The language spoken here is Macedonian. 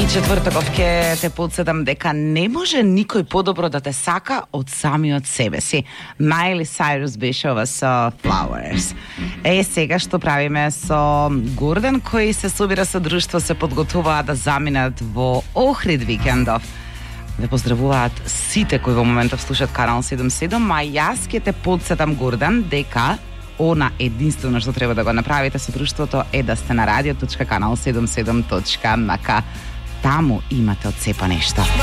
четвртоков ќе те подсетам дека не може никој подобро да те сака од самиот себе си. Майли Сайрус беше ова со Flowers. Сега што правиме со Гордон, кои се собира со друштво, се подготуваат да заминат во Охрид викендов. Ве поздравуваат сите кои во моментов слушаат Канал 77, а јас ќе те подсетам, Гордан, дека она единствено што треба да го направите со друштвото е да сте на radio.kanal77.mk. Таму имате од сепа нешто.